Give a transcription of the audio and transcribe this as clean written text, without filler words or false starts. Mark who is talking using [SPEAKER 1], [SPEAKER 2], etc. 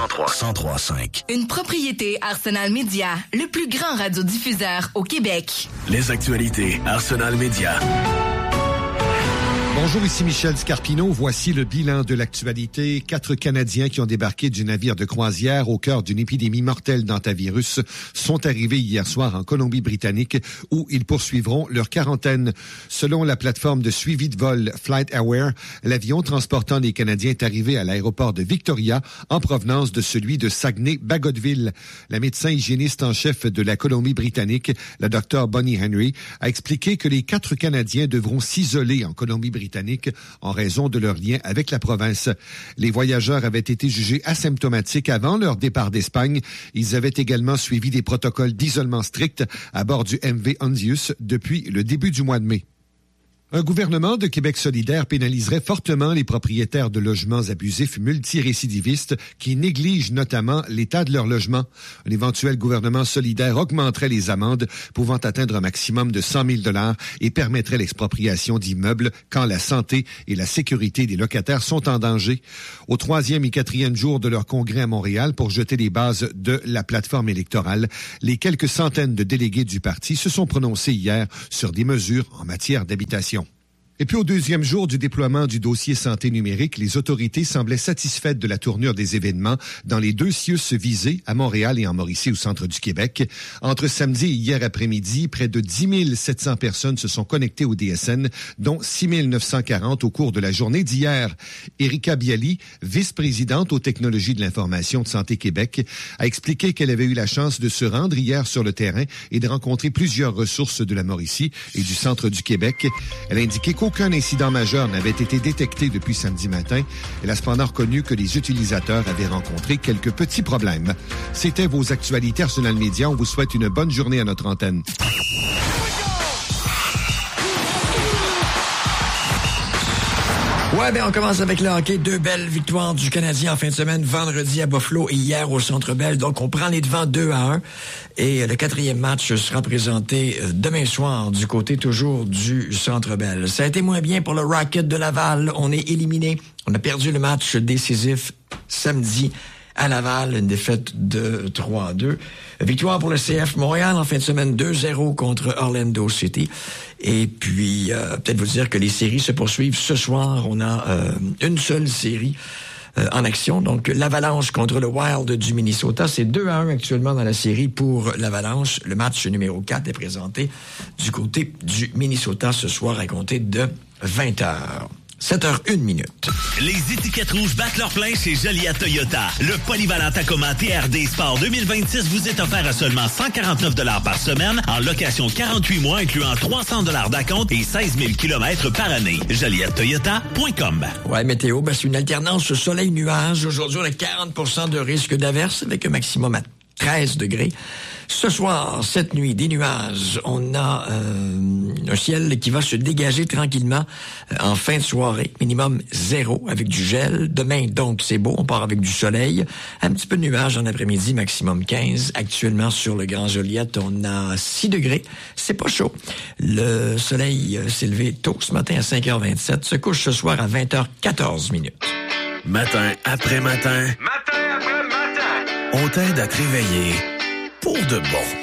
[SPEAKER 1] 103.5.
[SPEAKER 2] Une propriété Arsenal Media, le plus grand radiodiffuseur au Québec.
[SPEAKER 1] Les actualités Arsenal Media.
[SPEAKER 3] Bonjour, ici Michel Scarpino. Voici le bilan de l'actualité. 4 Canadiens qui ont débarqué du navire de croisière au cœur d'une épidémie mortelle d'hantavirus sont arrivés hier soir en Colombie-Britannique où ils poursuivront leur quarantaine. Selon la plateforme de suivi de vol FlightAware, l'avion transportant les Canadiens est arrivé à l'aéroport de Victoria en provenance de celui de Saguenay-Bagotville. La médecin hygiéniste en chef de la Colombie-Britannique, la Dr Bonnie Henry, a expliqué que les 4 Canadiens devront s'isoler en Colombie-Britannique en raison de leur lien avec la province. Les voyageurs avaient été jugés asymptomatiques avant leur départ d'Espagne. Ils avaient également suivi des protocoles d'isolement stricts à bord du MV Hondius depuis le début du mois de mai. Un gouvernement de Québec solidaire pénaliserait fortement les propriétaires de logements abusifs multirécidivistes qui négligent notamment l'état de leur logement. Un éventuel gouvernement solidaire augmenterait les amendes pouvant atteindre un maximum de 100 000 $ et permettrait l'expropriation d'immeubles quand la santé et la sécurité des locataires sont en danger. Au 3e et 4e jour de leur congrès à Montréal pour jeter les bases de la plateforme électorale, les quelques centaines de délégués du parti se sont prononcés hier sur des mesures en matière d'habitation. Et puis au 2e jour du déploiement du dossier santé numérique, les autorités semblaient satisfaites de la tournure des événements dans les 2 CIUS visés, à Montréal et en Mauricie, au centre du Québec. Entre samedi et hier après-midi, près de 10 700 personnes se sont connectées au DSN, dont 6 940 au cours de la journée d'hier. Erika Bialy, vice-présidente aux technologies de l'information de Santé Québec, a expliqué qu'elle avait eu la chance de se rendre hier sur le terrain et de rencontrer plusieurs ressources de la Mauricie et du centre du Québec. Elle a indiqué qu'aucun incident majeur n'avait été détecté depuis samedi matin. Elle a cependant reconnu que les utilisateurs avaient rencontré quelques petits problèmes. C'était vos actualités Arsenal Media. On vous souhaite une bonne journée à notre antenne.
[SPEAKER 4] Ouais, on commence avec le hockey. 2 belles victoires du Canadien en fin de semaine, vendredi à Buffalo et hier au Centre Bell. Donc, on prend les devants 2-1. Et le 4e match sera présenté demain soir du côté toujours du Centre Bell. Ça a été moins bien pour le Rocket de Laval. On est éliminé. On a perdu le match décisif samedi à Laval, une défaite de 3-2. Victoire pour le CF Montréal en fin de semaine, 2-0 contre Orlando City. Et puis, peut-être vous dire que les séries se poursuivent ce soir. On a une seule série en action. Donc, l'Avalanche contre le Wild du Minnesota. C'est 2-1 actuellement dans la série pour l'Avalanche. Le match numéro 4 est présenté du côté du Minnesota ce soir à compter de 20h. 7h01.
[SPEAKER 5] Les étiquettes rouges battent leur plein chez Joliet Toyota. Le polyvalent Tacoma TRD Sport 2026 vous est offert à seulement 149 $ par semaine en location 48 mois incluant 300 $ d'acompte et 16 000 km par année. JolietToyota.com.
[SPEAKER 4] Ouais, météo, c'est une alternance soleil-nuage. Aujourd'hui, on a 40% de risque d'averse avec un maximum à 13 degrés. Ce soir, cette nuit, des nuages. On a un ciel qui va se dégager tranquillement en fin de soirée. Minimum 0 avec du gel. Demain, donc, c'est beau. On part avec du soleil. Un petit peu de nuages en après-midi, maximum 15. Actuellement, sur le Grand Joliette, on a 6 degrés. C'est pas chaud. Le soleil s'est levé tôt ce matin à 5h27. Se couche ce soir à 20h14.
[SPEAKER 1] Matin après matin.
[SPEAKER 5] Matin après matin.
[SPEAKER 1] On t'aide à te réveiller pour de bon.